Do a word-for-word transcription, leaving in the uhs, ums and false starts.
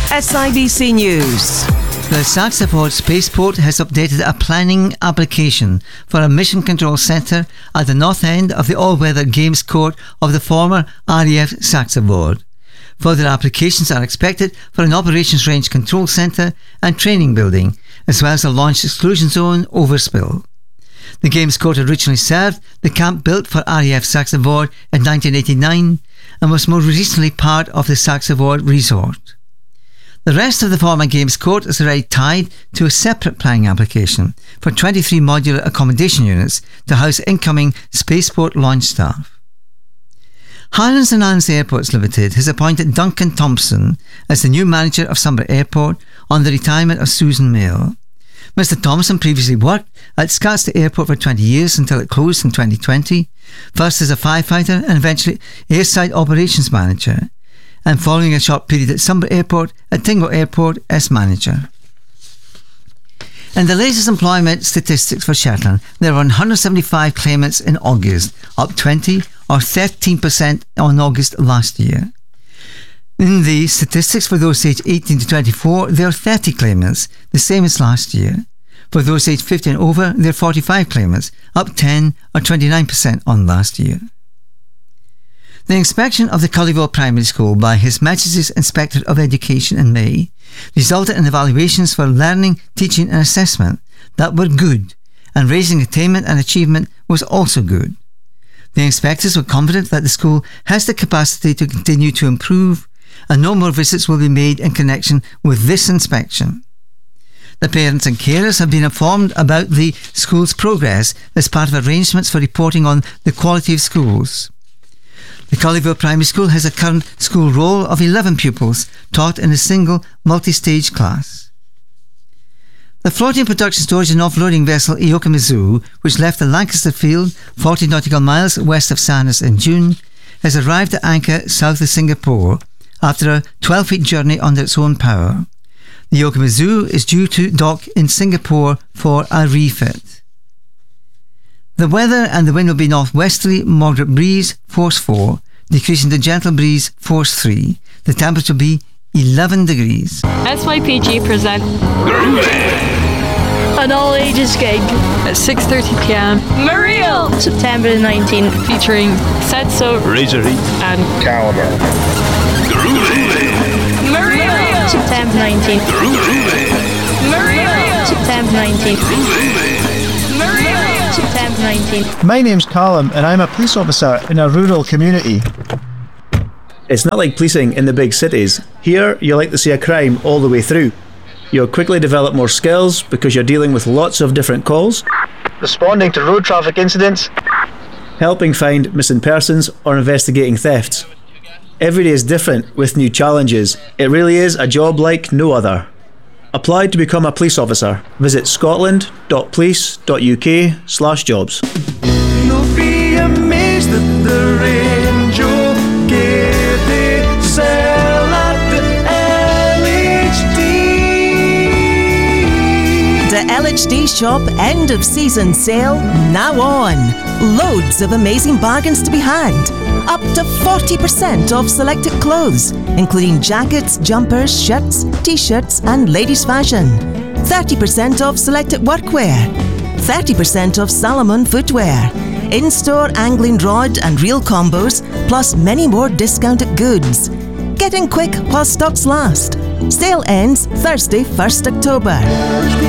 S I B C News. The SaxaVord Spaceport has updated a planning application for a mission control centre at the north end of the all-weather games court of the former R A F SaxaVord. Further applications are expected for an operations range control centre and training building, as well as a launch exclusion zone overspill. The games court originally served the camp built for R A F SaxaVord in nineteen eighty-nine and was more recently part of the SaxaVord Resort. The rest of the former games court is already tied to a separate planning application for twenty-three modular accommodation units to house incoming spaceport launch staff. Highlands and Islands Airports Limited has appointed Duncan Thompson as the new manager of Sunbury Airport on the retirement of Susan Mail. Mister Thompson previously worked at Scotstoun Airport for twenty years until it closed in twenty twenty, first as a firefighter and eventually airside operations manager, and following a short period at Sunbury Airport, at Tingle Airport as manager. In the latest employment statistics for Shetland, there were one hundred seventy-five claimants in August, up twenty or thirteen percent on August last year. In the statistics for those aged eighteen to twenty-four, there are thirty claimants, the same as last year. For those aged fifty and over, there are forty-five claimants, up ten or twenty-nine percent on last year. The inspection of the Cullyville Primary School by His Majesty's Inspector of Education in May resulted in evaluations for learning, teaching and assessment that were good, and raising attainment and achievement was also good. The inspectors were confident that the school has the capacity to continue to improve, and no more visits will be made in connection with this inspection. The parents and carers have been informed about the school's progress as part of arrangements for reporting on the quality of schools. The Cullyville Primary School has a current school roll of eleven pupils taught in a single multi-stage class. The floating production storage and offloading vessel Ioka-Mizu, which left the Lancaster field forty nautical miles west of Sandhurst in June, has arrived at anchor south of Singapore after a twelve-week journey under its own power. The Ioka-Mizu is due to dock in Singapore for a refit. The weather and the wind will be northwesterly, moderate breeze, force four, decreasing to gentle breeze, force three. The temperature will be eleven degrees. S Y P G present an all-ages gig at six thirty p m. Muriel, September the nineteenth, featuring Setso, Razorheat and Caliber. Muriel, September nineteenth, Muriel, September nineteenth, Muriel, September nineteenth. My name's Callum and I'm a police officer in a rural community. It's not like policing in the big cities. Here, you like to see a crime all the way through. You'll quickly develop more skills because you're dealing with lots of different calls, Responding to road traffic incidents, helping find missing persons or investigating thefts. Every day is different with new challenges. It really is a job like no other. Apply to become a police officer. Visit scotland.police.uk slash jobs. You'll be amazed at the range of gear they sell at the L H D. The L H D Shop end of season sale now on. Loads of amazing bargains to be had. Up to forty percent off selected clothes, including jackets, jumpers, shirts, t-shirts and ladies fashion. thirty percent off selected workwear. thirty percent off Salomon footwear. In-store angling rod and reel combos, plus many more discounted goods. Get in quick while stocks last. Sale ends Thursday, first October.